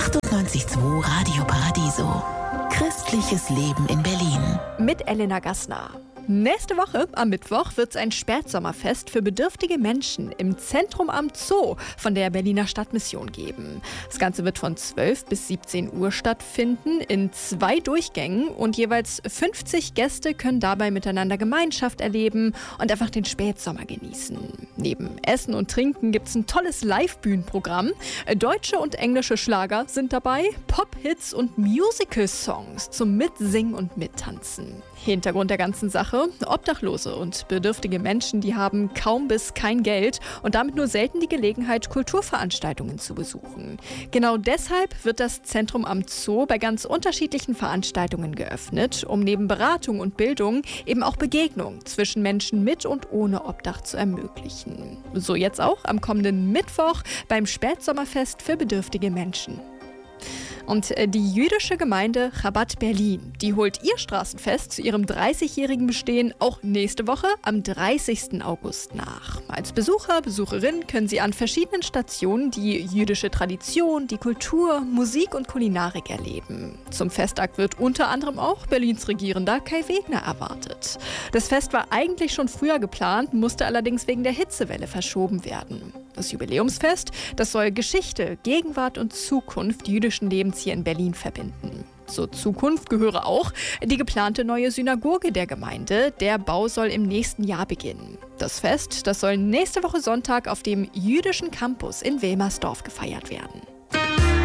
98.2 Radio Paradiso. Christliches Leben in Berlin. Mit Elena Gassner. Nächste Woche, am Mittwoch, wird es ein Spätsommerfest für bedürftige Menschen im Zentrum am Zoo von der Berliner Stadtmission geben. Das Ganze wird von 12 bis 17 Uhr stattfinden, in 2 Durchgängen, und jeweils 50 Gäste können dabei miteinander Gemeinschaft erleben und einfach den Spätsommer genießen. Neben Essen und Trinken gibt es ein tolles Live-Bühnenprogramm. Deutsche und englische Schlager sind dabei, Pop-Hits und Musical-Songs zum Mitsingen und Mittanzen. Hintergrund der ganzen Sache: Obdachlose und bedürftige Menschen, die haben kaum bis kein Geld und damit nur selten die Gelegenheit, Kulturveranstaltungen zu besuchen. Genau deshalb wird das Zentrum am Zoo bei ganz unterschiedlichen Veranstaltungen geöffnet, um neben Beratung und Bildung eben auch Begegnung zwischen Menschen mit und ohne Obdach zu ermöglichen. So jetzt auch am kommenden Mittwoch beim Spätsommerfest für bedürftige Menschen. Und die jüdische Gemeinde Chabad Berlin, die holt ihr Straßenfest zu ihrem 30-jährigen Bestehen auch nächste Woche am 30. August nach. Als Besucher, Besucherin können sie an verschiedenen Stationen die jüdische Tradition, die Kultur, Musik und Kulinarik erleben. Zum Festakt wird unter anderem auch Berlins Regierender Kai Wegner erwartet. Das Fest war eigentlich schon früher geplant, musste allerdings wegen der Hitzewelle verschoben werden. Das Jubiläumsfest, das soll Geschichte, Gegenwart und Zukunft jüdischen Lebens hier in Berlin verbinden. Zur Zukunft gehöre auch die geplante neue Synagoge der Gemeinde. Der Bau soll im nächsten Jahr beginnen. Das Fest, das soll nächste Woche Sonntag auf dem jüdischen Campus in Wilmersdorf gefeiert werden.